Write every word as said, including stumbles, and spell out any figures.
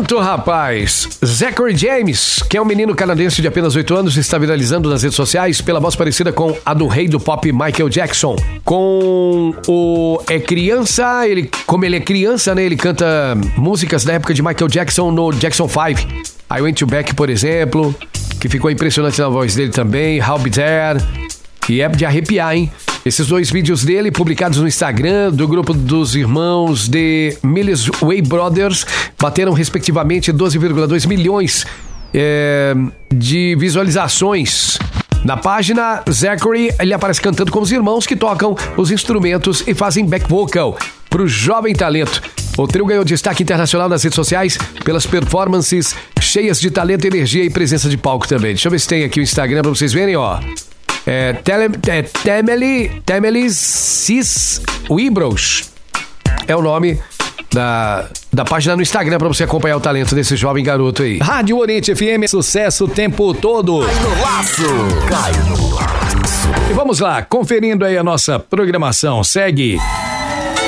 talento, rapaz. Zachary James, que é um menino canadense de apenas oito anos, está viralizando nas redes sociais pela voz parecida com a do rei do pop Michael Jackson. Com o... É criança, ele, como ele é criança, né? Ele canta músicas da época de Michael Jackson no Jackson five. I Went to Back, por exemplo, que ficou impressionante na voz dele também. I'll Be There. E é de arrepiar, hein? Esses dois vídeos dele, publicados no Instagram, do grupo dos irmãos de Millis Way Brothers, bateram respectivamente doze vírgula dois milhões é, de visualizações. Na página, Zachary, ele aparece cantando com os irmãos que tocam os instrumentos e fazem back vocal pro jovem talento. O trio ganhou destaque internacional nas redes sociais pelas performances cheias de talento, energia e presença de palco também. Deixa eu ver se tem aqui o Instagram pra vocês verem, ó. É, tele, é Temeli, Temeli Cis Wibros é o nome da, da página no Instagram pra você acompanhar o talento desse jovem garoto aí. Rádio Oriente F M, sucesso o tempo todo. Cai no laço, cai no laço. E vamos lá, conferindo aí a nossa programação. Segue